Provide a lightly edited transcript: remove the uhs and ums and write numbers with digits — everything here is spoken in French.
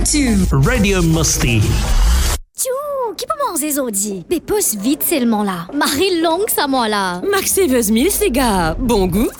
to Radio Musty. Tchou, qui peut manger zodi? Mais pousse vite seulement là. Marie longue ça moi là. Maxi Mille, c'est gars. Bon goût.